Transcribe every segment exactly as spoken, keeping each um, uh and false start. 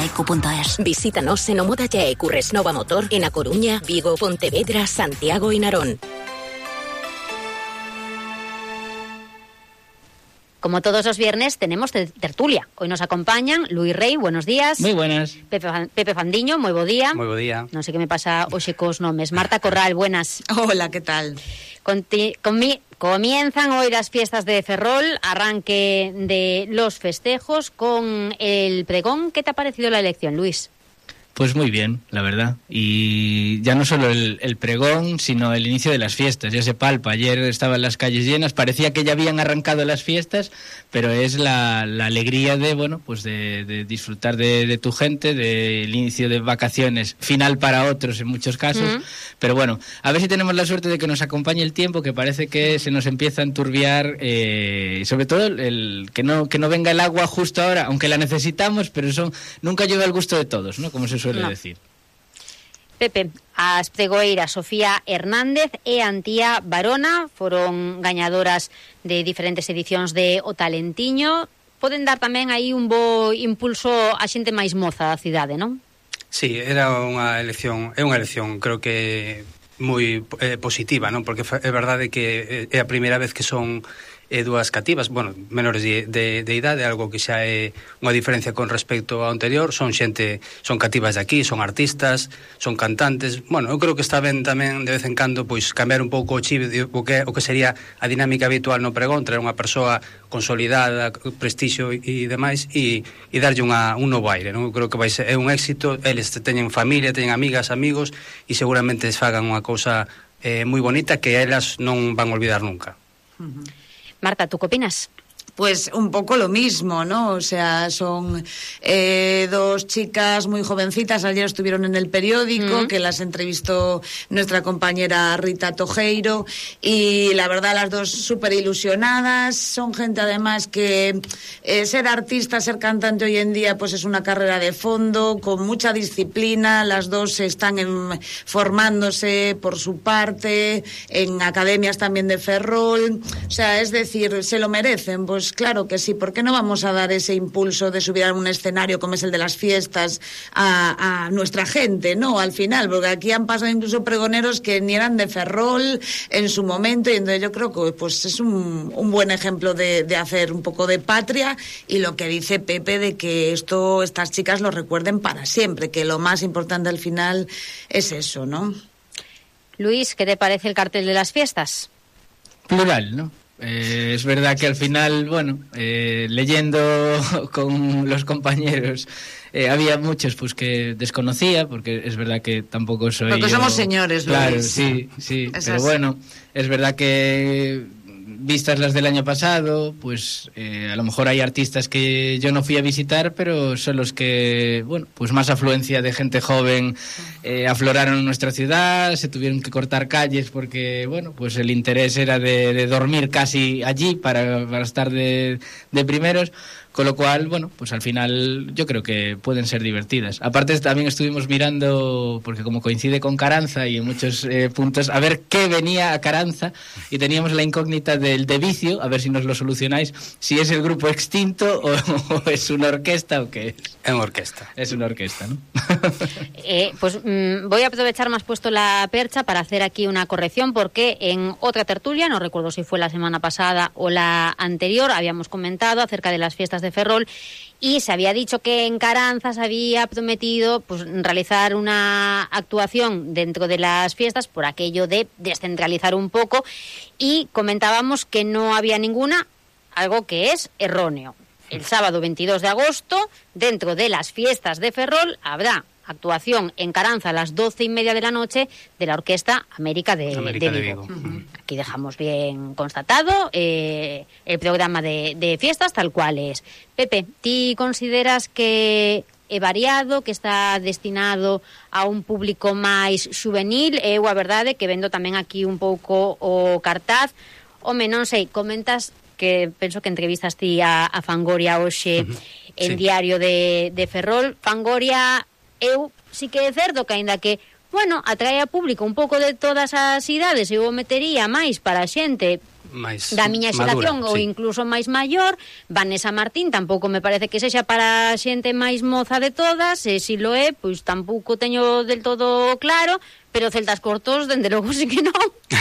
ecu punto es. Visítanos en Omoda Ecu Resnova Motor en A Coruña, Vigo, Pontevedra, Santiago y Narón. Como todos los viernes, tenemos tertulia. Hoy nos acompañan Luis Rey, buenos días. Muy buenas. Pepe, Pepe Fandiño, moi bo día. Moi bo día. Non sei que me pasa hoxe cos nomes. Marta Corral, buenas. Hola, ¿qué tal? Conti, con mi, comienzan hoy las fiestas de Ferrol, arranque de los festejos con el pregón. ¿Qué te ha parecido la elección, Luis? Pues muy bien, la verdad. Y ya no solo el, el pregón, sino el inicio de las fiestas. Ya se palpa, ayer estaban las calles llenas, parecía que ya habían arrancado las fiestas, pero es la, la alegría de, bueno, pues de, de disfrutar de, de tu gente, del inicio de vacaciones, final para otros en muchos casos. Uh-huh. Pero bueno, a ver si tenemos la suerte de que nos acompañe el tiempo, que parece que se nos empieza a enturbiar, eh, sobre todo el, el que no que no venga el agua justo ahora, aunque la necesitamos, pero eso nunca llega al gusto de todos, ¿no? Como se suele no. decir. Pepe, as pregoeiras Sofía Hernández e Antía Barona foron gañadoras de diferentes edicións de O Talentiño. Poden dar tamén aí un bo impulso á xente máis moza da cidade, non? Sí, era unha elección, é unha elección, creo que moi eh, positiva, non? Porque é verdade que é a primeira vez que son e dúas cativas, bueno, menores de, de, de idade, algo que xa é unha diferencia con respecto ao anterior. Son xente, son cativas de aquí, son artistas, son cantantes. Bueno, eu creo que está ben tamén de vez en cando pois cambiar un pouco o chip de, o, que, o que sería a dinámica habitual no pregón, traer unha persoa consolidada, prestixio e, e demais, e, e darlle unha, un novo aire, non? Eu creo que vai ser, é un éxito. Eles teñen familia, teñen amigas, amigos, e seguramente fagan unha cousa eh, moi bonita que elas non van a olvidar nunca. Uh-huh. Marta, ¿tú qué opinas? Pues un poco lo mismo, ¿no? O sea, son eh, dos chicas muy jovencitas, ayer estuvieron en el periódico, mm. que las entrevistó nuestra compañera Rita Tojeiro, y la verdad las dos súper ilusionadas. Son gente además que eh, ser artista, ser cantante hoy en día pues es una carrera de fondo, con mucha disciplina. Las dos están en, formándose por su parte, en academias también de Ferrol. O sea, es decir, se lo merecen, pues Pues claro que sí, ¿por qué no vamos a dar ese impulso de subir a un escenario como es el de las fiestas a, a nuestra gente, ¿no? Al final, porque aquí han pasado incluso pregoneros que ni eran de Ferrol en su momento, y entonces yo creo que pues es un, un buen ejemplo de, de hacer un poco de patria, y lo que dice Pepe de que esto, estas chicas lo recuerden para siempre, que lo más importante al final es eso, ¿no? Luis, ¿qué te parece el cartel de las fiestas? Plural, ¿no? Eh, es verdad que al final, bueno, eh, leyendo con los compañeros, eh, había muchos pues que desconocía, porque es verdad que tampoco soy Porque yo... somos señores, Luis. Claro, sí, sí, es pero así. Bueno, es verdad que vistas las del año pasado, pues eh, a lo mejor hay artistas que yo no fui a visitar, pero son los que, bueno, pues más afluencia de gente joven eh, afloraron en nuestra ciudad. Se tuvieron que cortar calles porque, bueno, pues el interés era de, de dormir casi allí para, para estar de, de primeros. Con lo cual, bueno, pues al final yo creo que pueden ser divertidas. Aparte también estuvimos mirando, porque como coincide con Caranza y en muchos eh, puntos, a ver qué venía a Caranza, y teníamos la incógnita del de Vicio, a ver si nos lo solucionáis, si es el grupo extinto o, o es una orquesta o qué es. Es una orquesta. Es una orquesta, ¿no? eh, pues mmm, voy a aprovechar más puesto la percha para hacer aquí una corrección, porque en otra tertulia, no recuerdo si fue la semana pasada o la anterior, habíamos comentado acerca de las fiestas de Ferrol, y se había dicho que en Caranza se había prometido pues realizar una actuación dentro de las fiestas por aquello de descentralizar un poco, y comentábamos que no había ninguna, algo que es erróneo. El sábado veintidós de agosto, dentro de las fiestas de Ferrol, habrá actuación en Caranza a las doce y media de la noche de la Orquesta América de, América de Vigo. De Vigo. Uh-huh. Aquí dejamos bien constatado eh, el programa de, de fiestas tal cual es. Pepe, ¿ti consideras que é variado, que está destinado a un público máis juvenil? Eu a verdade que vendo tamén aquí un pouco o cartaz, home, non sei, comentas que penso que entrevistas ti a, a Fangoria hoxe uh-huh. en sí. Diario de, de Ferrol. Fangoria, eu sí que é certo que aínda que, bueno, atrae a público un pouco de todas as idades, eu o metería máis para a xente máis da miña xeración madura, ou sí. incluso máis maior. Vanessa Martín tampouco me parece que sexa para a xente máis moza de todas, e se lo é, pois tampouco teño del todo claro, pero celtas cortos, dende logo, sí que non.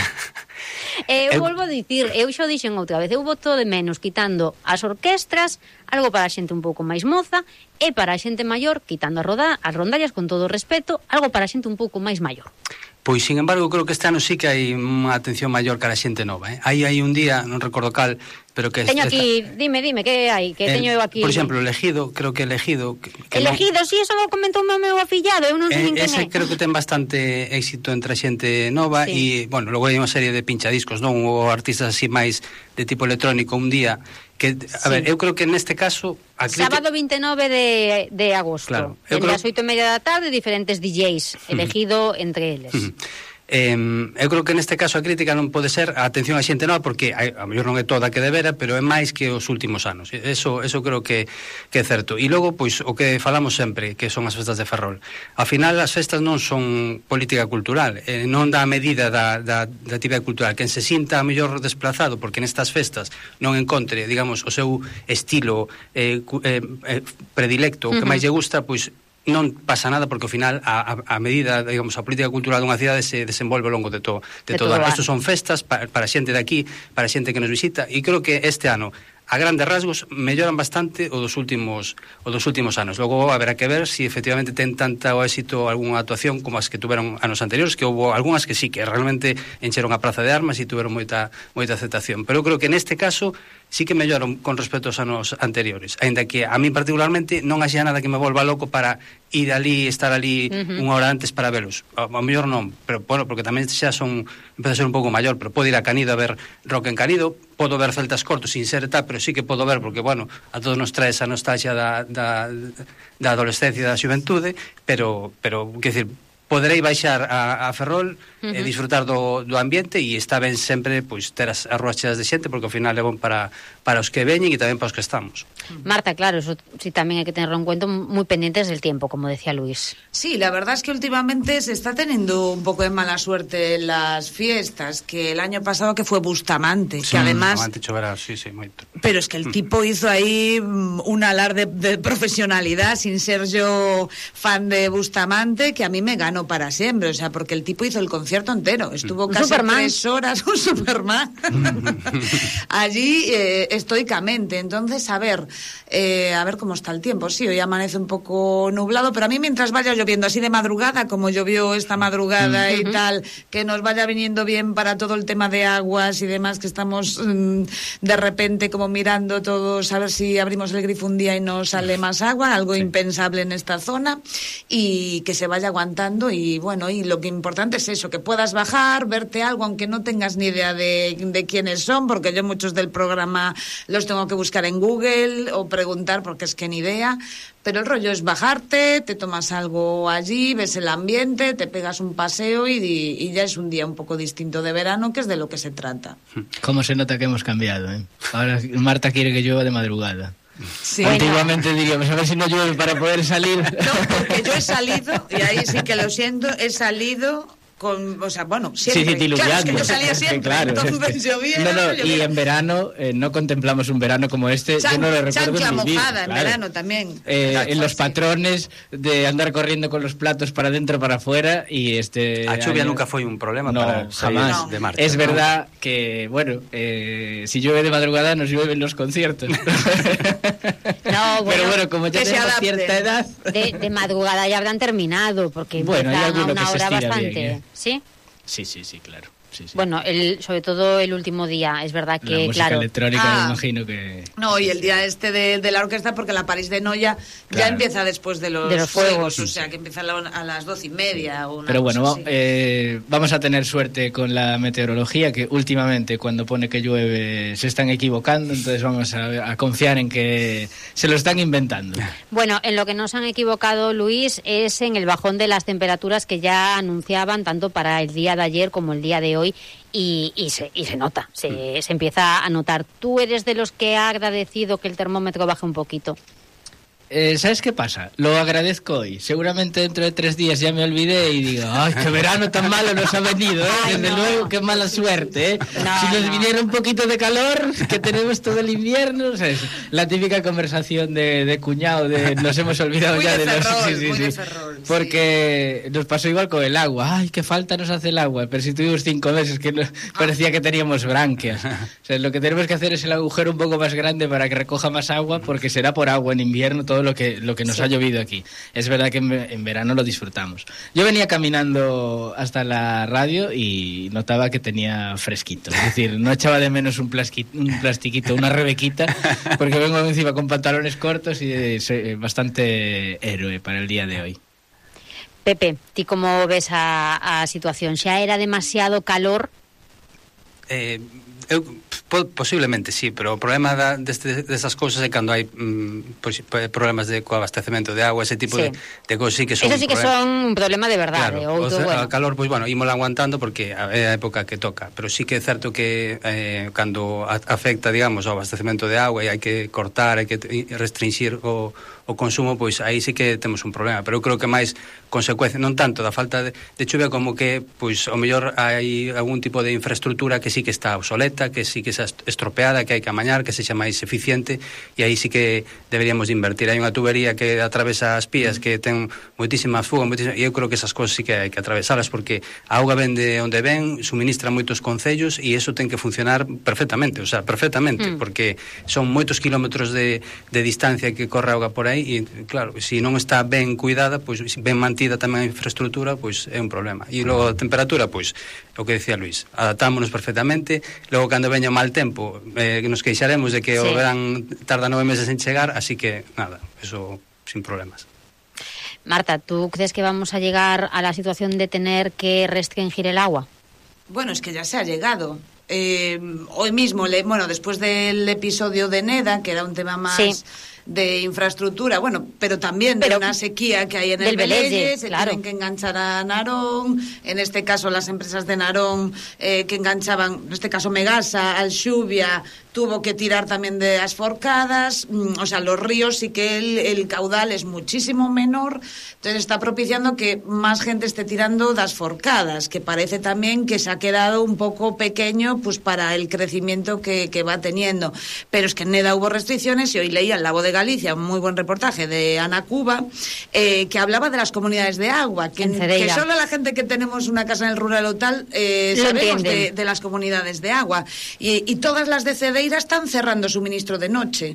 E eu volvo a dicir, eu xa o dixen outra vez, eu voto de menos quitando as orquestras, algo para a xente un pouco máis moza, e para a xente maior, quitando a roda, as rondallas, con todo o respeto, algo para a xente un pouco máis maior. Pois, sin embargo, creo que este ano sí que hai unha atención maior cara a xente nova, eh? Aí hai un día, non recordo cal, pero que... Teño esta, aquí, dime, dime, que hai? Que el, teño eu aquí... Por exemplo, Elegido, creo que Elegido... Que, que Elegido, non, si, eso comentou o meu afillado, eu non sei eh, nin quen ese é. creo que ten bastante éxito entre a xente nova, Sí. e, bueno, logo hai unha serie de pinchadiscos, non? Ou artistas así máis de tipo electrónico un día... Que, a Sí. ver, eu creo que neste caso... A crítica... Sábado vinte e nove de, de agosto. Claro, En eu creo- las oito e media da tarde, diferentes D Js, elegido entre eles. Eh, eu creo que neste caso a crítica non pode ser a atención á xente nova, porque a, a mellor non é toda que debera, pero é máis que os últimos anos. Eso, eso creo que, que é certo. E logo, pois, o que falamos sempre, que son as festas de Ferrol. Ao final, as festas non son política cultural, eh, non dá a medida da, da, da actividade cultural. Quen se sinta a mellor desplazado, porque nestas festas non encontre, digamos, o seu estilo eh, eh, eh, predilecto, o que Uh-huh. máis lle gusta, pois, non pasa nada, porque ao final a, a, a medida, digamos, a política cultural dunha cidade se desenvolve ao longo de, to, de, De todo todo o ano. ano. Estos son festas para, para xente de aquí, para xente que nos visita, e creo que este ano, a grandes rasgos, melloran bastante o dos últimos o dos últimos anos. Logo haberá que ver se si efectivamente ten tanta o éxito algunha actuación como as que tuveron anos anteriores, que houve algunhas que sí, que realmente encheron a Praza de Armas e tuveron moita moita aceptación. Pero eu creo que neste caso sí que melloran con respecto aos anos anteriores, aínda que a mí particularmente non haxa nada que me volva loco para ir ali, estar ali uh-huh. unha hora antes para velos. Ao mellor non, pero bueno, porque tamén xa son, empeza a ser un pouco maior, pero podo ir a Canido a ver rock en Canido, podo ver celtas cortos sin ser tal, pero sí que podo ver, porque bueno, a todos nos trae esa nostalgia da, da, da adolescencia e da xuventude, pero, pero quer dizer, poderei baixar a, a Ferrol uh-huh. e disfrutar do, do ambiente, e está ben sempre pois, ter as, as ruas cheas de xente, porque ao final é bon para, para os que veñen e tamén para os que estamos. Marta, claro, eso sí también hay que tenerlo en cuenta, muy pendientes del tiempo, como decía Luis. Sí, la verdad es que últimamente se está teniendo un poco de mala suerte en las fiestas, que el año pasado que fue Bustamante, Sí, que además... Bustamante choverá, sí, sí, moito. Pero es que el tipo hizo ahí un alarde de profesionalidad, sin ser yo fan de Bustamante, que a mí me ganó para siempre, o sea, porque el tipo hizo el concierto entero, estuvo Un casi Superman. tres horas, un Superman, allí eh, estoicamente. Entonces, a ver, eh, a ver cómo está el tiempo. Sí, hoy amanece un poco nublado, pero a mí mientras vaya lloviendo así de madrugada, como llovió esta madrugada y tal, que nos vaya viniendo bien para todo el tema de aguas y demás, que estamos mm, de repente como mirando todos a ver si abrimos el grifo un día y nos sale más agua, algo Sí. impensable en esta zona, y que se vaya aguantando. Y bueno, y lo que importante es eso, que puedas bajar, verte algo, aunque no tengas ni idea de, de quiénes son, porque yo muchos del programa los tengo que buscar en Google o preguntar, porque es que ni idea. Pero el rollo es bajarte, te tomas algo allí, ves el ambiente, te pegas un paseo y, y ya es un día un poco distinto de verano, que es de lo que se trata. Cómo se nota que hemos cambiado, ¿eh? Ahora Marta quiere que llueva de madrugada. Sí. Antiguamente diríamos, a ver si no llueve para poder salir. No, porque yo he salido, y ahí sí que lo siento, he salido con, o sea, bueno, siempre. Sí, sí, diluviando. Claro, es que yo salía siempre, Claro, entonces es que- llovía. No, no, y llovía. en verano eh, no contemplamos un verano como este. Chan- yo no lo recuerdo chancla en mi vida, mojada en claro. verano también. Eh, Exacto, en los sí. patrones de andar corriendo con los platos para adentro, para afuera, y este... A chuvia año- nunca foi un problema No, para salir jamás. de marcha. Es ¿no? verdad que, bueno, eh, si llueve de madrugada nos llueven los conciertos. No, bueno, Pero bueno, como ya que se tenemos adapten. cierta edad... De, de madrugada ya habrán terminado, porque Bueno, hay empiezan a alguno una que se hora estira bastante. bien, ¿eh? ¿Sí? Sí, sí, sí, claro. Sí, sí. Bueno, el, sobre todo el último día, es verdad la que, música claro. electrónica Ah. me imagino que... No, y el día este de, de la orquesta, porque la París de Noya ya Claro. empieza después de los, De los fuegos. o sea, que empieza a, la- a las doce y media. O una Pero bueno, cosa va- así. eh, vamos a tener suerte con la meteorología, que últimamente cuando pone que llueve se están equivocando, entonces vamos a, a confiar en que se lo están inventando. Bueno, en lo que nos han equivocado, Luis, es en el bajón de las temperaturas que ya anunciaban tanto para el día de ayer como el día de hoy, y, y, se, y se nota, se, se empieza a notar. ¿Tú eres de los que ha agradecido que el termómetro baje un poquito? Eh, ¿Sabes qué pasa? Lo agradezco hoy. Seguramente dentro de tres días ya me olvidé y digo, ay, qué verano tan malo nos ha venido, ¿eh? Ay, Desde no. luego, qué mala suerte, ¿eh? No, si nos no. viniera un poquito de calor, que tenemos todo el invierno, ¿sabes? La típica conversación de, de cuñado, de nos hemos olvidado Muy ya de de los... Ferrol, sí, sí, muy sí. de Ferrol, sí. Porque nos pasó igual con el agua. Ay, qué falta nos hace el agua. Pero si tuvimos cinco meses que no, parecía que teníamos branquias. O sea, lo que tenemos que hacer es el agujero un poco más grande para que recoja más agua, porque será por agua en invierno todo lo que, lo que nos Sí. ha llovido aquí. Es verdad que en, en verano lo disfrutamos. Yo venía caminando hasta la radio y notaba que tenía fresquito. Es decir, no echaba de menos un, plasqui, un plastiquito, una rebequita, porque vengo encima con pantalones cortos y eh, soy bastante héroe para el día de hoy. Pepe, ti como ves a, a situación? Xa era demasiado calor? Eh, eu, po, posiblemente sí, pero o problema da, deste, destas cousas é cando hai mm, pois, problemas de coabastecemento de agua, ese tipo Sí. de, de cousas sí que son Eso sí que problemas. son un problema de verdade. Claro, Outro, o, bueno. a calor, pois bueno, ímola aguantando porque é a época que toca, pero sí que é certo que eh, cando a, afecta, digamos, ao abastecemento de agua e hai que cortar, hai que restringir o, o consumo, pois aí sí que temos un problema, pero eu creo que máis consecuencia, non tanto da falta de, de chuvia como que, pois, ao mellor hai algún tipo de infraestructura que sí que está obsoleta, que sí que está estropeada, que hai que amañar, que sexa máis eficiente, e aí sí que deberíamos de invertir. Hai unha tubería que atravesa as pías que ten moitísima fuga, moitísima, e eu creo que esas cosas sí que hai que atravesalas, porque a auga ven de onde ven, suministra moitos concellos, e iso ten que funcionar perfectamente, o sea, perfectamente, Mm. porque son moitos kilómetros de, de distancia que corre a auga por aí, e claro, se non está ben cuidada, pois ben mantida tamén a infraestructura, pois é un problema. E logo a temperatura, pois, o que decía Luis, adaptámonos perfectamente, logo cando veña o mal tempo, eh, nos queixaremos de que Sí. o verán tarda nove meses en chegar, así que, nada, eso sin problemas. Marta, ¿tú crees que vamos a llegar a la situación de tener que restringir el agua? Bueno, es que ya se ha llegado. Eh, hoy mismo, le, bueno, después del episodio de Neda, que era un tema más Sí. de infraestructura, bueno, pero también Pero de una sequía que hay en del el Belelle, Belelle, se claro. tienen que enganchar a Narón, en este caso las empresas de Narón eh, que enganchaban, en este caso Megasa, al Xuvia, tuvo que tirar también de las forcadas, mm, o sea, los ríos sí que el, el caudal es muchísimo menor, entonces está propiciando que más gente esté tirando das forcadas, que parece también que se ha quedado un poco pequeño pues para el crecimiento que, que va teniendo. Pero es que en Neda hubo restricciones y hoy leía en La Voz de Galicia un muy buen reportaje de Ana Cuba eh, que hablaba de las comunidades de agua, que, En Cedeira. que solo la gente que tenemos una casa en el rural o tal eh, Lo sabemos entienden. de, de las comunidades de agua. Y, y todas las de Cedeira están cerrando suministro de noche.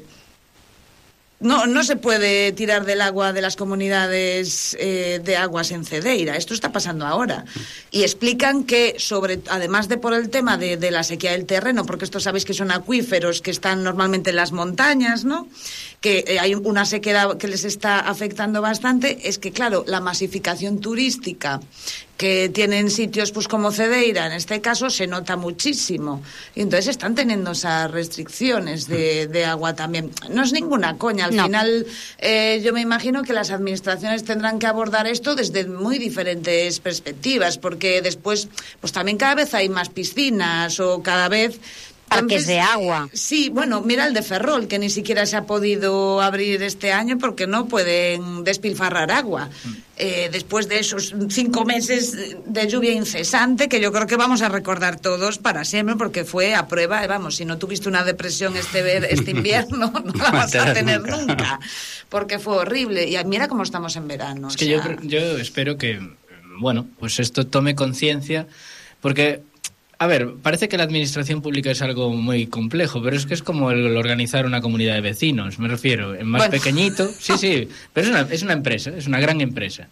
No, no se puede tirar del agua de las comunidades eh, de aguas en Cedeira. Esto está pasando ahora. Y explican que, sobre, además de por el tema de, de la sequía del terreno, porque esto sabéis que son acuíferos que están normalmente en las montañas, ¿no? Que eh, hay una sequedad que les está afectando bastante, es que, claro, la masificación turística que tienen sitios pues como Cedeira, en este caso, se nota muchísimo. Y entonces están teniendo esas restricciones de, de agua también. No es ninguna coña. Al No. final, eh, yo me imagino que las administraciones tendrán que abordar esto desde muy diferentes perspectivas, porque después, pues también cada vez hay más piscinas o cada vez... Parques de agua. Sí, bueno, mira el de Ferrol, que ni siquiera se ha podido abrir este año porque no pueden despilfarrar agua. Eh, después de esos cinco meses de lluvia incesante, que yo creo que vamos a recordar todos para siempre, porque fue a prueba, eh, vamos, si no tuviste una depresión este, ver, este invierno, no la vas a tener nunca. nunca, porque fue horrible. Y mira cómo estamos en verano. Es o que sea... yo, yo espero que, bueno, pues esto tome conciencia, porque... A ver, parece que la administración pública es algo muy complejo, pero es que es como el organizar una comunidad de vecinos, me refiero, en más bueno. pequeñito, sí, sí, pero es una, es una empresa, es una gran empresa.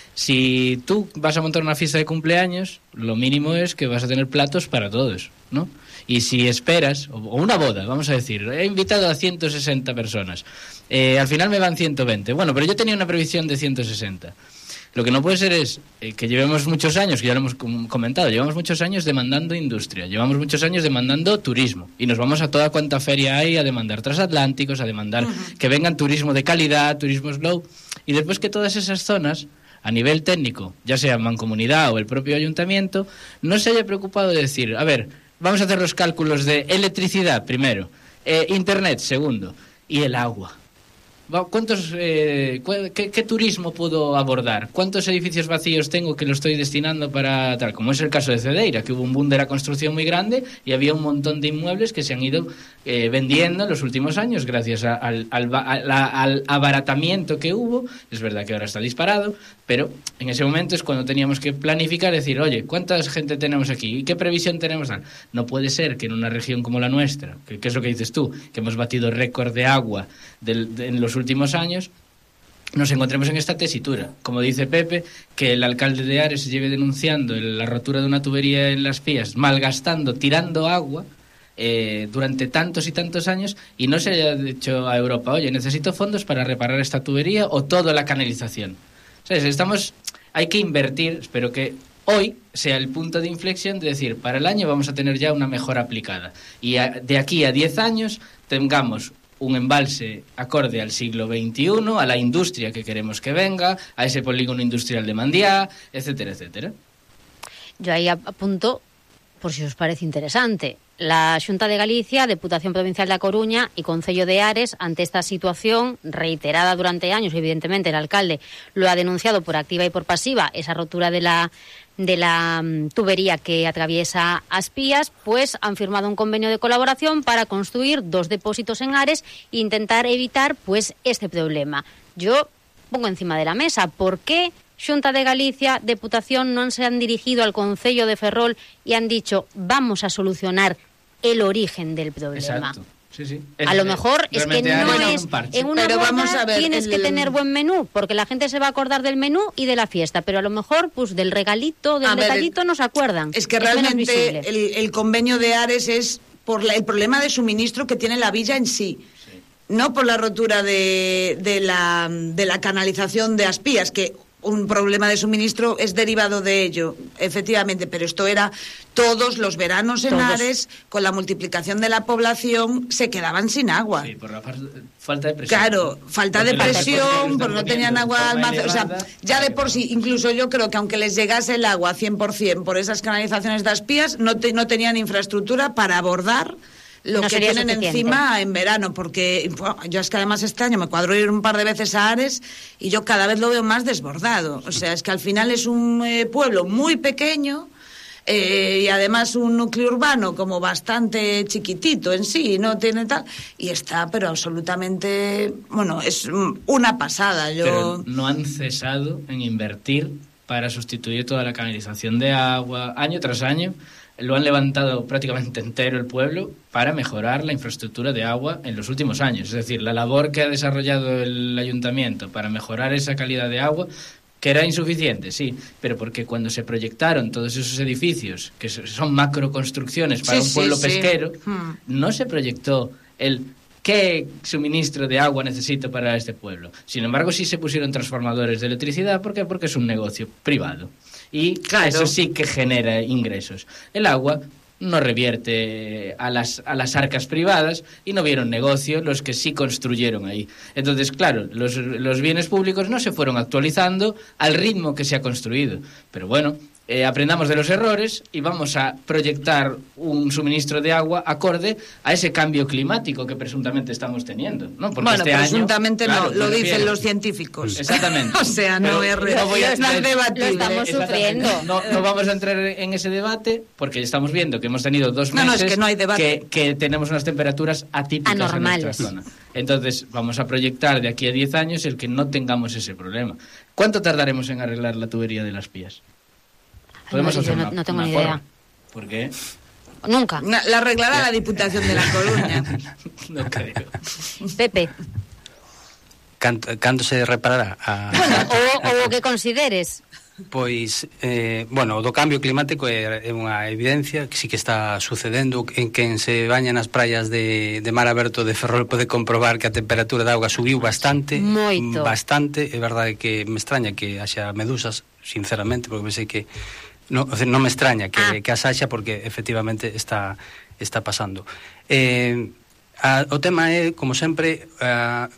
Si tú vas a montar una fiesta de cumpleaños, lo mínimo es que vas a tener platos para todos, ¿no? Y si esperas, o una boda, vamos a decir, he invitado a ciento sesenta personas, eh, al final me van ciento veinte, bueno, pero yo tenía una previsión de ciento sesenta. Lo que no puede ser es eh, que llevemos muchos años, que ya lo hemos com- comentado, llevamos muchos años demandando industria, llevamos muchos años demandando turismo, y nos vamos a toda cuanta feria hay a demandar transatlánticos, a demandar uh-huh. que vengan turismo de calidad, turismo slow, y después que todas esas zonas, a nivel técnico, ya sea mancomunidad o el propio ayuntamiento, no se haya preocupado de decir, a ver, vamos a hacer los cálculos de electricidad primero, eh, internet segundo, y el agua. ¿cuántos, eh, qué, qué turismo puedo abordar? ¿Cuántos edificios vacíos tengo que lo estoy destinando para tal? Como es el caso de Cedeira, que hubo un boom de la construcción muy grande y había un montón de inmuebles que se han ido eh, vendiendo en los últimos años gracias a, al, al, al, al abaratamiento que hubo. Es verdad que ahora está disparado, pero en ese momento es cuando teníamos que planificar, decir, oye, ¿cuánta gente tenemos aquí? ¿Y qué previsión tenemos? No puede ser que en una región como la nuestra, que, que es lo que dices tú, que hemos batido récord de agua del, de, en los últimos años, nos encontremos en esta tesitura. Como dice Pepe, que el alcalde de Ares se lleve denunciando la rotura de una tubería en Las Pías, malgastando, tirando agua eh, durante tantos y tantos años, y no se haya dicho a Europa, oye, necesito fondos para reparar esta tubería o toda la canalización. ¿Sabes? Estamos, hay que invertir, espero que hoy sea el punto de inflexión de decir, para el año vamos a tener ya una mejora aplicada. Y a, de aquí a diez años tengamos un embalse acorde al siglo veintiuno, a la industria que queremos que venga, a ese polígono industrial de Mandiá, etcétera, etcétera. Yo ahí apunto, por si os parece interesante, la Xunta de Galicia, Deputación Provincial da Coruña y Concello de Ares, ante esta situación reiterada durante años, evidentemente el alcalde lo ha denunciado por activa y por pasiva, esa rotura de la de la um, tubería que atraviesa As Pías, pues han firmado un convenio de colaboración para construir dos depósitos en Ares e intentar evitar pues este problema. Yo pongo encima de la mesa, ¿por qué Xunta de Galicia, Deputación non se han dirigido al Concello de Ferrol y han dicho vamos a solucionar el origen del problema? Exacto. Sí, sí. A lo mejor es que no es en una pero boda vamos a ver, tienes el... que tener buen menú, porque la gente se va a acordar del menú y de la fiesta, pero a lo mejor pues del regalito, del a detallito ver, no se acuerdan. Es que es realmente el, el convenio de Ares es por la, el problema de suministro que tiene la villa en sí. Sí. No por la rotura de, de, la, de la canalización de As Pías, que un problema de suministro es derivado de ello, efectivamente, pero esto era todos los veranos en todos. Ares, con la multiplicación de la población, se quedaban sin agua. Sí, por la falta de presión. Claro, falta porque de presión, porque no tenían agua almacenada. O sea, ya de por sí, incluso yo creo que aunque les llegase el agua cien por ciento por esas canalizaciones de As Pías, no, te, no tenían infraestructura para abordar lo no que tienen suficiente. Encima en verano, porque bueno, yo es que además este año me cuadro ir un par de veces a Ares y yo cada vez lo veo más desbordado. O sea, es que al final es un eh, pueblo muy pequeño eh, y además un núcleo urbano como bastante chiquitito en sí, no tiene tal, y está pero absolutamente, bueno, es una pasada. Yo... Pero no han cesado en invertir para sustituir toda la canalización de agua, año tras año. Lo han levantado prácticamente entero el pueblo para mejorar la infraestructura de agua en los últimos años. Es decir, la labor que ha desarrollado el ayuntamiento para mejorar esa calidad de agua, que era insuficiente, sí, pero porque cuando se proyectaron todos esos edificios, que son macroconstrucciones para sí, un pueblo sí, pesquero, sí. Hmm. no se proyectó el qué suministro de agua necesito para este pueblo. Sin embargo, sí se pusieron transformadores de electricidad. ¿Por qué? Porque es un negocio privado. Y claro, eso sí que genera ingresos. El agua no revierte a las, a las arcas privadas y no vieron negocio los que sí construyeron ahí. Entonces, claro, los, los bienes públicos no se fueron actualizando al ritmo que se ha construido. Pero bueno, eh, aprendamos de los errores y vamos a proyectar un suministro de agua acorde a ese cambio climático que presuntamente estamos teniendo, ¿no? Porque bueno, este presuntamente año, no, claro, lo dicen refiero. los científicos. Exactamente. O sea, no es real. No voy a entrar, lo estamos sufriendo. No, no vamos a entrar en ese debate porque estamos viendo que hemos tenido dos meses no, no, es que, no hay debate. que, que tenemos unas temperaturas atípicas anormales en nuestra zona. Entonces vamos a proyectar de aquí a diez años el que no tengamos ese problema. ¿Cuánto tardaremos en arreglar la tubería de Las Pías? Podemos no, hacer no, una, no tengo una ni idea. forma. ¿Por qué? Nunca. La arreglará la Diputación de La Coruña. No creo. Pepe. Canto, canto se reparará? A... Bueno, o, o que consideres. Pois, eh, bueno, o do cambio climático é, é unha evidencia que sí que está sucedendo. En quen se baña nas praias de, de mar aberto de Ferrol pode comprobar que a temperatura da auga subiu bastante. Moito. Bastante, é verdade que me extraña que haxa medusas, sinceramente, porque pensei que no, o sea, non me extraña que, ah. que as haxa porque efectivamente está, está pasando. Eh, a, o tema é, como sempre, a,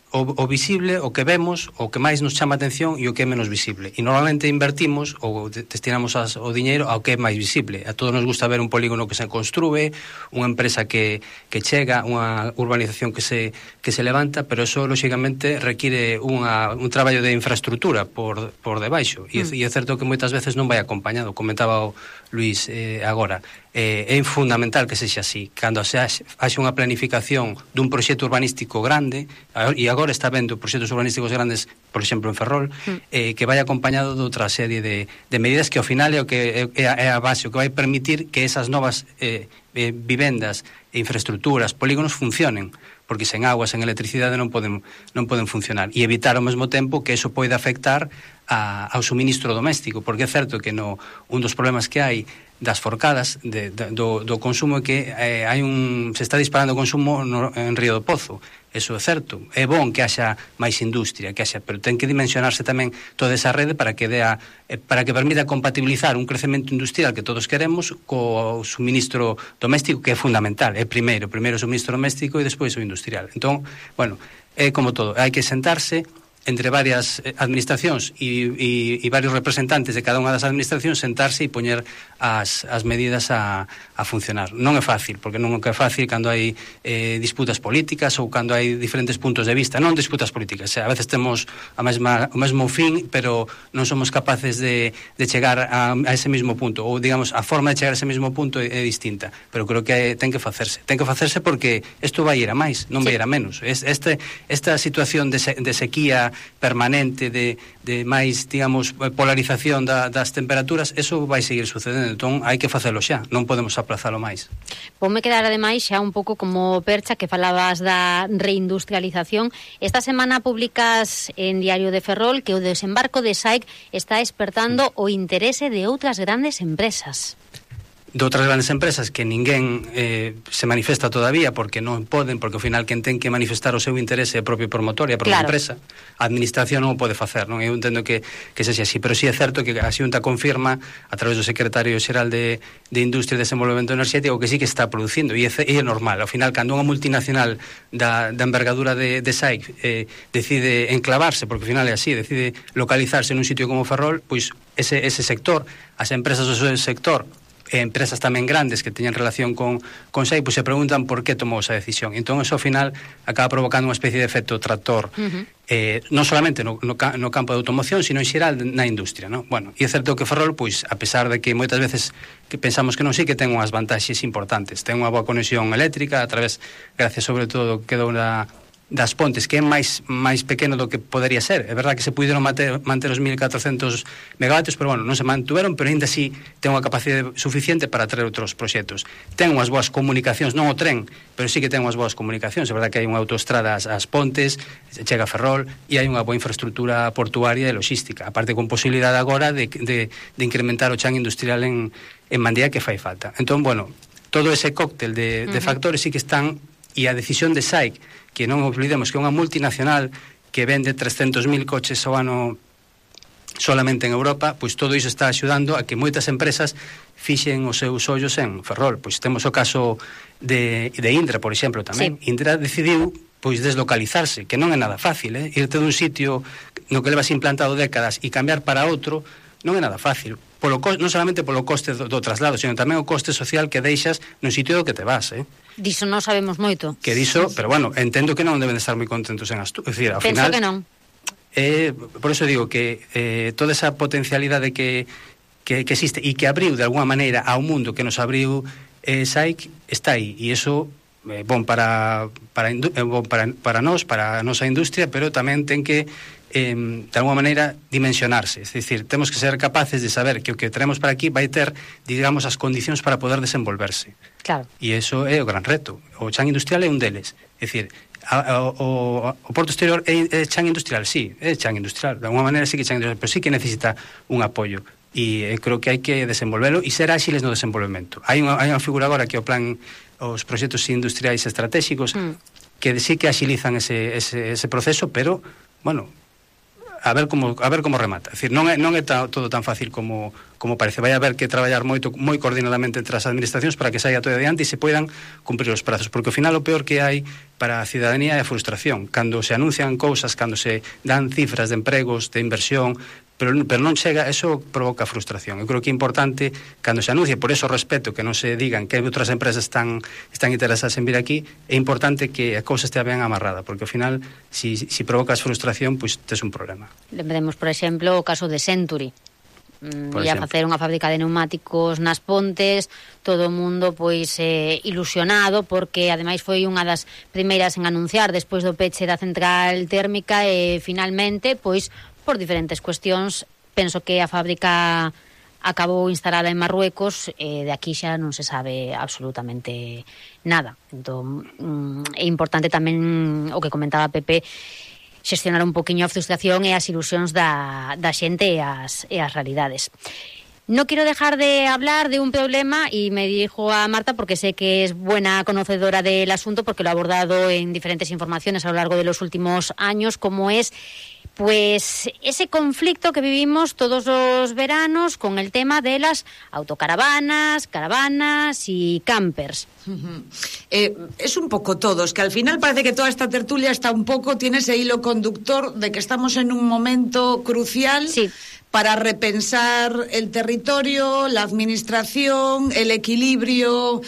o, o visible, o que vemos, o que máis nos chama a atención e o que é menos visible. E normalmente invertimos ou destinamos as, o diñeiro ao que é máis visible. A todos nos gusta ver un polígono que se construe, unha empresa que, que chega, unha urbanización que se, que se levanta, pero eso, lógicamente, require unha, un traballo de infraestructura por, por debaixo. E, mm. e é certo que moitas veces non vai acompañado. Comentaba o Luís eh, agora. Eh, é fundamental que sexa así. Cando se haxe unha planificación dun proxecto urbanístico grande, e agora está vendo proxectos urbanísticos grandes, por exemplo, en Ferrol, mm. eh, que vai acompañado de outra serie de, de medidas que ao final é o que é, é a base, o que vai permitir que esas novas eh, eh, vivendas, infraestructuras, polígonos funcionen, porque sen agua, sen electricidade non poden, non poden funcionar, e evitar ao mesmo tempo que eso poida afectar a, ao suministro doméstico, porque é certo que no, un dos problemas que hai das forcadas de, de, do, do consumo é que eh, hai un, se está disparando o consumo no, en Río do Pozo. Eso é certo. É bon que haxa máis industria, que haxa, pero ten que dimensionarse tamén toda esa rede para que dea, eh, para que permita compatibilizar un crecemento industrial que todos queremos co suministro doméstico, que é fundamental. É primeiro, primeiro o suministro doméstico e despois o industrial. Entón, bueno, é como todo, hai que sentarse entre varias administracións e, e, e varios representantes de cada unha das administracións, sentarse e poñer as, as medidas a, a funcionar. Non é fácil, porque non é fácil cando hai eh, disputas políticas ou cando hai diferentes puntos de vista, non disputas políticas, a veces temos a mesma, o mesmo fin, pero non somos capaces de, de chegar a, a ese mismo punto, ou digamos, a forma de chegar a ese mismo punto é, é distinta, pero creo que ten que facerse, ten que facerse porque isto vai ir a máis, non vai ir a menos. Este, esta situación de, se, de sequía permanente, de, de máis, digamos, polarización da, das temperaturas, eso vai seguir sucedendo, entón hai que facelo xa, non podemos aplazalo máis. Ponme quedar ademais xa un pouco como Percha, que falabas da reindustrialización. Esta semana publicas en Diario de Ferrol que o desembarco de S A I C está despertando o interese de outras grandes empresas. De outras grandes empresas que ninguén eh, se manifesta todavía porque non poden, porque ao final quen ten que manifestar o seu interese é o propio promotor e a propia claro. empresa. A administración non o pode facer, non? Eu entendo que, que sexa así, pero sí é certo que a Xunta confirma a través do secretario xeral de, de Industria e Desenvolvemento Enerxético que sí que está producindo, e é, e é normal. Ao final, cando unha multinacional da, da envergadura de, de S A I C eh, decide enclavarse, porque ao final é así, decide localizarse nun sitio como Ferrol, pois ese, ese sector, as empresas do seu sector, empresas tamén grandes que teñen relación con, con S A I, pois se preguntan por que tomou esa decisión. Entón, eso ao final acaba provocando unha especie de efecto tractor, uh-huh. eh, non solamente no, no, no campo de automoción, sino en xeral na industria, ¿no? Bueno, e é certo que Ferrol, pois, a pesar de que moitas veces que pensamos que non, sí que ten unhas vantaxes importantes. Ten unha boa conexión eléctrica, a través, gracias sobre todo, que dou na das Pontes, que é máis máis pequeno do que podería ser. É verdad que se puderon manter, manter os mil catrocentos megavatios, pero bueno, non se mantuveron, pero ainda así ten unha capacidade suficiente para traer outros proxectos. Ten unhas boas comunicacións, non o tren, pero sí que ten unhas boas comunicacións. É verdad que hai unha autoestrada ás, ás Pontes, chega a Ferrol, e hai unha boa infraestructura portuaria e logística, aparte con posibilidade agora de, de, de incrementar o chan industrial en, en Mandía, que fai falta. Entón, bueno, todo ese cóctel de, de uh-huh. factores sí que están, e a decisión de S A I C, que non olvidemos que é unha multinacional que vende trescentos mil coches ao ano solamente en Europa, pois todo iso está axudando a que moitas empresas fixen os seus ollos en Ferrol. Pois temos o caso de, de Indra, por exemplo, tamén. Sí. Indra decidiu pois deslocalizarse, que non é nada fácil, eh? Irte dun sitio no que levas implantado décadas e cambiar para outro non é nada fácil. Polo, non solamente polo coste do, do traslado, sino tamén o coste social que deixas no sitio do que te vas, eh? Diso non sabemos moito. Que diso, pero bueno, entendo que non deben de estar moi contentos en Asturias. É dicir, ao Penso final, que non. Eh, por eso digo que eh, toda esa potencialidade que, que, que existe e que abriu de alguna maneira ao mundo que nos abriu eh, S A I C está aí, e iso é eh, bon para, para, eh, bon para, para nós, para a nosa industria, pero tamén ten que eh, de alguna maneira dimensionarse, é dicir, temos que ser capaces de saber que o que traemos para aquí vai ter, digamos, as condicións para poder desenvolverse. Claro. E iso é o gran reto. O chan industrial é un deles, é dicir, a, a, o, o porto exterior é, é chan industrial, sí, é chan industrial, de alguna maneira sí que é chan industrial, pero sí que necesita un apoio, e eh, creo que hai que desenvolvelo e ser áxiles no desenvolvemento. Hai unha, hai unha figura agora que o plan, os proxectos industriais estratégicos, mm. que sí que axilizan ese, ese, ese proceso, pero, bueno, a ver como a ver como remata. É dicir, non é non é ta, todo tan fácil como como parece. Vai haber que traballar moito moi coordinadamente entre as administracións para que saia todo adiante e se poidan cumprir os prazos, porque ao final o peor que hai para a cidadanía é a frustración. Cando se anuncian cousas, cando se dan cifras de empregos, de inversión, pero, pero non chega, eso provoca frustración. Eu creo que é importante, cando se anuncie, por eso respeto que non se digan que outras empresas están están interesadas en vir aquí, é importante que a cousa estea ben amarrada, porque ao final, si, si provocas frustración, pois tes un problema. Lembremos, por exemplo, o caso de Century. Mm, ia facer unha fábrica de neumáticos nas Pontes, todo o mundo pois eh, ilusionado, porque ademais foi unha das primeiras en anunciar despois do peche da central térmica e finalmente, pois por diferentes cuestións, penso que a fábrica acabou instalada en Marruecos e de aquí xa non se sabe absolutamente nada. Entón, mm, é importante tamén o que comentaba Pepe, xestionar un poquinho a frustración e as ilusións da, da xente e as, e as realidades. No quiero dejar de hablar de un problema, y me dirijo a Marta porque sé que es buena conocedora del asunto, porque lo ha abordado en diferentes informaciones a lo largo de los últimos años, como es pues ese conflicto que vivimos todos los veranos con el tema de las autocaravanas, caravanas y campers. Uh-huh. Eh, es un poco todo, es que al final parece que toda esta tertulia está un poco, tiene ese hilo conductor de que estamos en un momento crucial. Sí. Para repensar el territorio, la administración, el equilibrio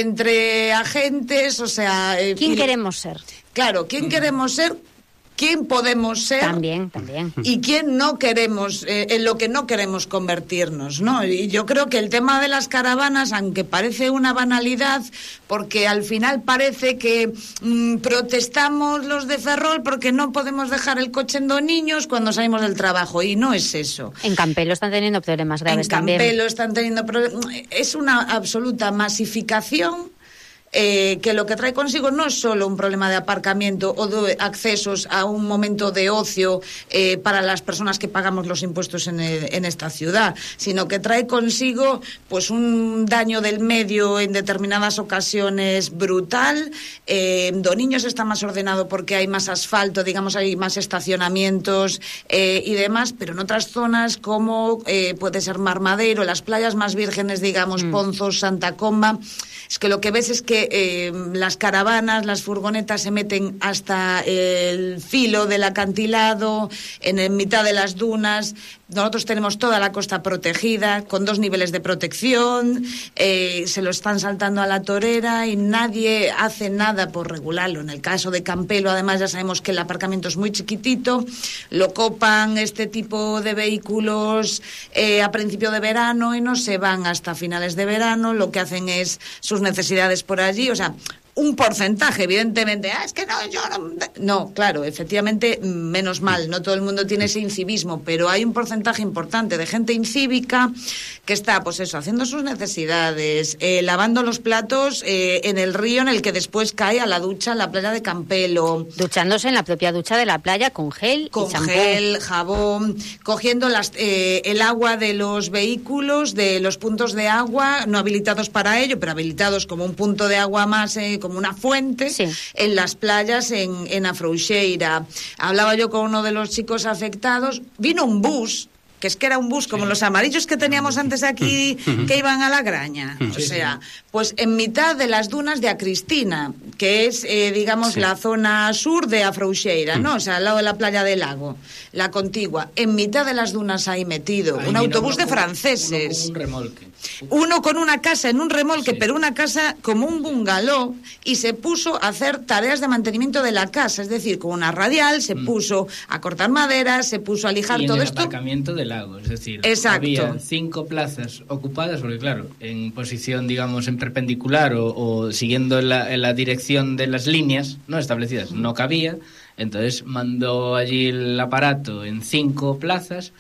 entre agentes, o sea... Eh, ¿Quién y, queremos ser? Claro, ¿quién queremos ser? ¿Quién podemos ser? También, también. Y quién no queremos, eh, en lo que no queremos convertirnos, ¿no? Y yo creo que el tema de las caravanas, aunque parece una banalidad, porque al final parece que mmm, protestamos los de Ferrol porque no podemos dejar el coche en dos niños cuando salimos del trabajo, y no es eso. En Campelo están teniendo problemas graves también. En Campelo están teniendo problemas. Es una absoluta masificación. Eh, que lo que trae consigo no es solo un problema de aparcamiento o de accesos a un momento de ocio eh, para las personas que pagamos los impuestos en, el, en esta ciudad, sino que trae consigo pues un daño del medio en determinadas ocasiones brutal. Eh, Doniños está más ordenado porque hay más asfalto, digamos, hay más estacionamientos eh, y demás, pero en otras zonas como eh, puede ser Marmadero, las playas más vírgenes, digamos, mm. Ponzos, Santa Comba, es que lo que ves es que eh, las caravanas, las furgonetas se meten hasta el filo del acantilado, en, en mitad de las dunas. Nosotros tenemos toda la costa protegida, con dos niveles de protección, eh, se lo están saltando a la torera y nadie hace nada por regularlo. En el caso de Campelo, además, ya sabemos que el aparcamiento es muy chiquitito, lo copan este tipo de vehículos eh, a principio de verano y no se van hasta finales de verano, lo que hacen es sus necesidades por allí, o sea... Un porcentaje, evidentemente, ah, es que no, yo no... No, claro, efectivamente, menos mal, no todo el mundo tiene ese incivismo, pero hay un porcentaje importante de gente incívica que está, pues eso, haciendo sus necesidades, eh, lavando los platos eh, en el río en el que después cae a la ducha en la playa de Campelo. Duchándose en la propia ducha de la playa con gel Con y champú. gel, jabón, cogiendo las, eh, el agua de los vehículos, de los puntos de agua, no habilitados para ello, pero habilitados como un punto de agua más... Eh, como una fuente, sí. En las playas en, en Afrouxeira. Hablaba yo con uno de los chicos afectados, vino un bus, que es que era un bus como sí. Los amarillos que teníamos antes aquí, que iban a la Graña. O sí, sea, sí. Pues en mitad de las dunas de Acristina, que es, eh, digamos, sí. La zona sur de Afrouxeira, ¿no? O sea, al lado de la playa del lago, la contigua. En mitad de las dunas ahí metido, ahí un autobús de franceses. Uno con un remolque. Uno con una casa en un remolque, sí. Pero una casa como un bungalow, y se puso a hacer tareas de mantenimiento de la casa, es decir, con una radial, se mm. puso a cortar madera, se puso a lijar y todo en el esto. Aparcamiento del lago, es decir, exacto. Había cinco plazas ocupadas, porque claro, en posición, digamos, en perpendicular o, o siguiendo la, la dirección de las líneas no establecidas, no cabía, entonces mandó allí el aparato en cinco plazas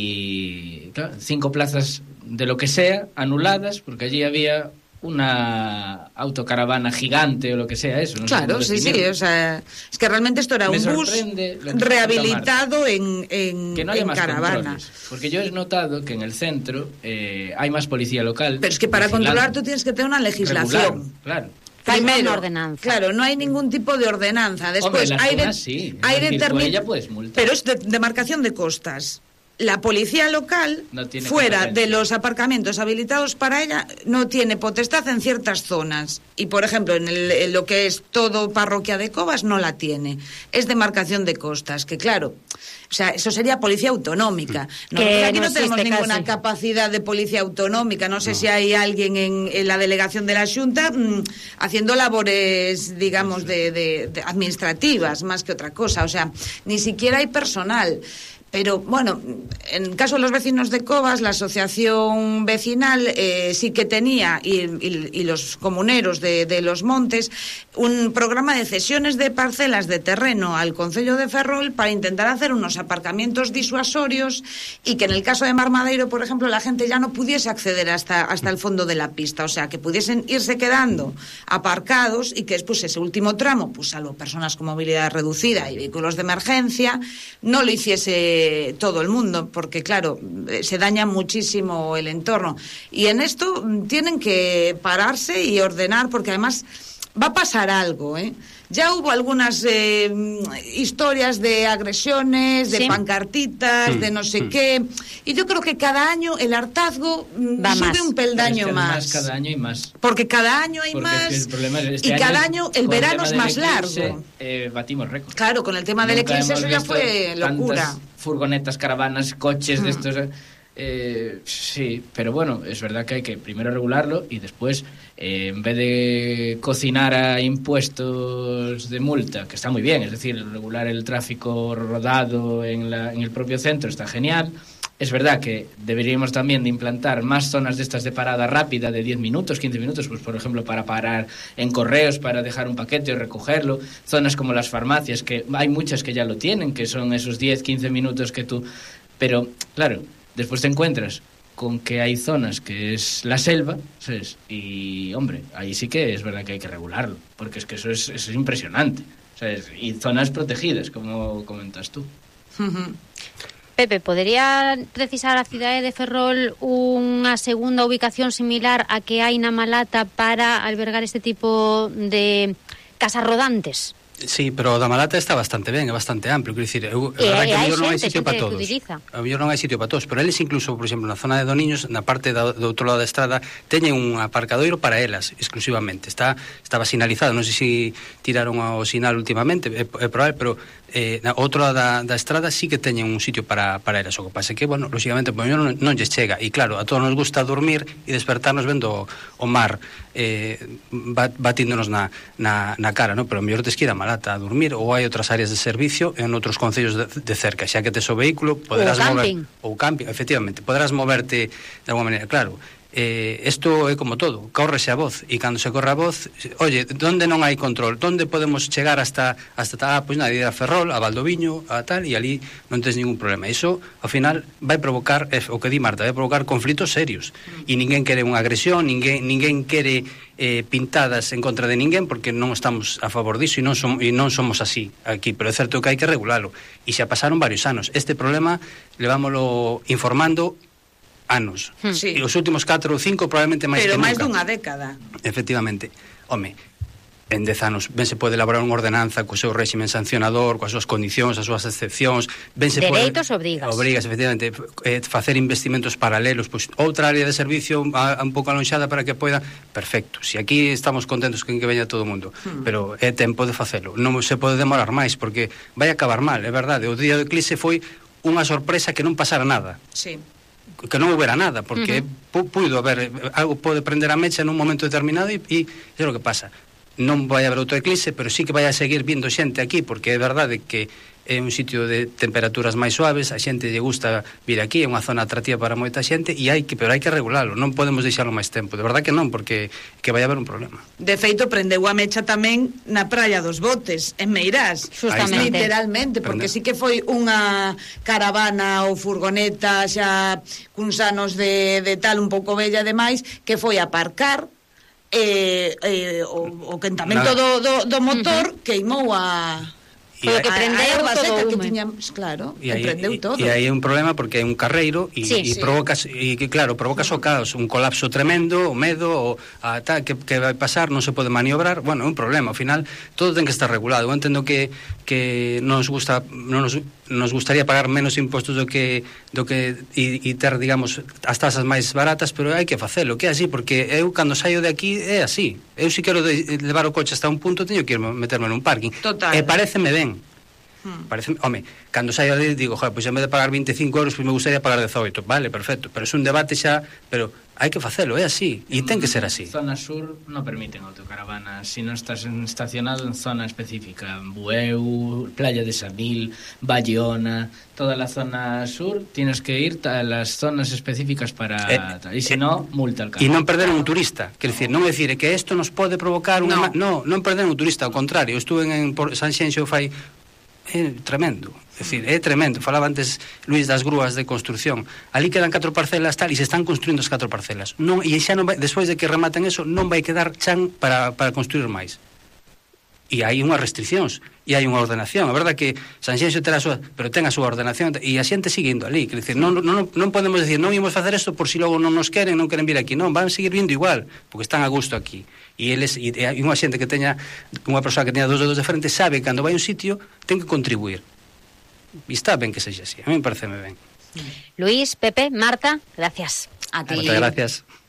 y claro, cinco plazas de lo que sea, anuladas, porque allí había una autocaravana gigante o lo que sea eso. No claro, sí, sí, o sea, es que realmente esto era Me un bus rehabilitado en, en, que no haya en más caravana. Controles, porque yo he notado que en el centro eh, hay más policía local. Pero es que para vigilando, controlar tú tienes que tener una legislación. Regular, claro. Primero, ordenanza. Claro, no hay ningún tipo de ordenanza. Después, Hombre, hay, de, zonas, sí. hay determin... puedes multar. Pero es de demarcación de costas. La policía local, no fuera de los aparcamientos habilitados para ella, no tiene potestad en ciertas zonas. Y, por ejemplo, en, el, en lo que es todo parroquia de Covas, no la tiene. Es demarcación de costas, que claro, o sea, eso sería policía autonómica. Nosotros aquí no, no tenemos ninguna casi. capacidad de policía autonómica. No sé no. si hay alguien en, en la delegación de la Xunta mmm, haciendo labores, digamos, de, de, de administrativas, más que otra cosa. O sea, ni siquiera hay personal. Pero, bueno, en el caso de los vecinos de Covas, la asociación vecinal eh, sí que tenía, y, y, y los comuneros de, de Los Montes, un programa de cesiones de parcelas de terreno al concello de Ferrol para intentar hacer unos aparcamientos disuasorios y que en el caso de Marmadeiro, por ejemplo, la gente ya no pudiese acceder hasta, hasta el fondo de la pista. O sea, que pudiesen irse quedando aparcados y que después ese último tramo, pues salvo personas con movilidad reducida y vehículos de emergencia, no lo hiciese todo el mundo, porque claro, se daña muchísimo el entorno. Y en esto tienen que pararse y ordenar, porque además va a pasar algo, ¿eh? Ya hubo algunas eh, historias de agresiones, de sí. pancartitas, mm. de no sé mm. qué, y yo creo que cada año el hartazgo va sube más. un peldaño más. más. Cada año hay más. Porque cada año hay Porque más, es que este y año cada año el verano el es más eclipse, largo. Eh, batimos récord. Claro, con el tema Nunca del eclipse eso ya fue locura. Furgonetas, caravanas, coches mm. de estos... Eh, sí, pero bueno, es verdad que hay que primero regularlo y después, eh, en vez de cocinar a impuestos de multa, que está muy bien, es decir, regular el tráfico rodado en, la, en el propio centro está genial. Es verdad que deberíamos también de implantar más zonas de estas de parada rápida de diez minutos, quince minutos, pues por ejemplo para parar en correos, para dejar un paquete y recogerlo. Zonas como las farmacias, que hay muchas que ya lo tienen, que son esos diez, quince minutos que tú... Pero, claro... Después te encuentras con que hay zonas que es la selva, ¿sabes? Y, hombre, ahí sí que es verdad que hay que regularlo, porque es que eso es, eso es impresionante, ¿sabes? Y zonas protegidas, como comentas tú. Uh-huh. Pepe, ¿podría precisar a Cidade de Ferrol unha segunda ubicación similar a que hai na Malata para albergar este tipo de casas rodantes? Sí, pero o da Malata está bastante ben, é bastante amplio, quero dicir, eu, e, a verdade que a mellor non hai sitio para todos. A mellor non hai sitio para todos, pero eles incluso, por exemplo, na zona de Doniños, na parte do, do outro lado da estrada, teñen un aparcadoiro para elas, exclusivamente. Está estaba sinalizado, non sei se tiraron o sinal últimamente, é, é probable, pero eh, na outro lado da, da estrada sí que teñen un sitio para, para elas. O que pasa é que, bueno, lógicamente, por mellor non, non lles chega. E claro, a todos nos gusta dormir e despertarnos vendo o mar eh, batíndonos na, na, na cara, ¿no? Pero mellor tes que ir a Malata a dormir, ou hai outras áreas de servicio en outros concellos de, de cerca, xa que tes o vehículo poderás mover, ou camping, efectivamente, poderás moverte de alguma maneira, claro. Eh, esto é como todo, córrese a voz, e cando se corre a voz, oye, donde non hai control, donde podemos chegar hasta hasta ah, pois nada, ir a Ferrol, a Valdoviño, a tal, e ali non tes ningún problema. Iso, ao final, vai provocar, é, o que di Marta, vai provocar conflitos serios, e ninguén quere unha agresión, ninguén, ninguén quere eh, pintadas en contra de ninguén, porque non estamos a favor diso, e non, som, e non somos así aquí, pero é certo que hai que regulalo, e xa pasaron varios anos. Este problema levámoslo informando anos. Sí. E os últimos catro ou cinco probablemente máis Pero que nunca. Pero máis dunha década. Efectivamente. Home, en dez anos ben se pode elaborar unha ordenanza co seu réximen sancionador, coas súas condicións, as súas excepcións, ben se dereitos pode, obrigas. Obrigas, efectivamente, eh, facer investimentos paralelos, pois outra área de servicio a, a un pouco alonxada para que poida, perfecto. Si aquí estamos contentos con que veña todo o mundo, hmm. pero é tempo de facelo. Non se pode demorar máis porque vai acabar mal, é verdade. O día do eclipse foi unha sorpresa que non pasara nada. Sí. Que non houbera nada, porque uh-huh. puido haber, algo pode prender a mecha nun momento determinado e, e é o que pasa. Non vai haber outro eclipse, pero sí que vai a seguir vindo xente aquí, porque é verdade que é un sitio de temperaturas máis suaves, a xente lle gusta vir aquí, é unha zona atractiva para moita xente, e hai que, pero hai que regularlo, non podemos deixarlo máis tempo, de verdade que non, porque que vai haber un problema. De feito, prendeu a mecha tamén na Praia dos Botes, en Meirás, justamente, literalmente, porque sí que foi unha caravana ou furgoneta xa cuns anos de, de tal un pouco bella demais, que foi a aparcar eh, eh, o, o quentamento do, do, do motor uh-huh. queimou a... Foi o que prendeu a, a todo o que lume. tiñamos, claro, E que aí, prendeu e, todo. e aí é un problema porque é un carreiro e, Sí, e sí. provocas e que claro, provocas o caos, un colapso tremendo, o medo, o a tal que que vai pasar, non se pode maniobrar, bueno, é un problema, ao final todo ten que estar regulado. Eu entendo que que nos gusta non nos nos gustaría pagar menos impostos do que do que e, e ter, digamos, as tasas máis baratas, pero hai que facelo, que é así, porque eu cando saio de aquí é así. Eu si quero de, levar o coche hasta un punto teño que ir meterme nun parking. Total. E paréceme ben. Parece, home, cando saio de digo, joder, pois en vez de pagar veinticinco euros, pois me gustaría pagar dezoito, vale, perfecto, pero é un debate xa, pero hai que facelo, é así, e ten que ser así. Zona sur non permiten autocaravanas si non estás estacionado en zona específica. Bueu, Playa de Samil, Bayona, toda la zona sur tienes que ir a las zonas específicas para Eh, e se non, multa al E carro. non perder un turista, quer dicir, non é dicir que isto nos pode provocar unha... No. No, non perder un turista, ao contrario, estuve en por Sanxenxo fai é tremendo, é dicir, é tremendo. Falaba antes Luís das grúas de construción. Ali quedan catro parcelas tal e se están construindo as catro parcelas. Non, e xa non vai, despois de que rematen eso, non vai quedar chan para, para construir máis. E hai unhas restriccións e hai unha ordenación. A verdade que Sanxenxo terá a súa, pero ten a súa ordenación e a xente sigue indo ali, quer dizer, non, non, non podemos decir non imos facer isto por si logo non nos queren, non queren vir aquí, non, van seguir vindo igual, porque están a gusto aquí. E eles e hai unha xente que teña unha persoa que teña dos dedos de frente sabe que cando vai a un sitio ten que contribuir. E está ben que sexa así, a mí me parece ben. Luis, Pepe, Marta, gracias. A ti. Moitas gracias.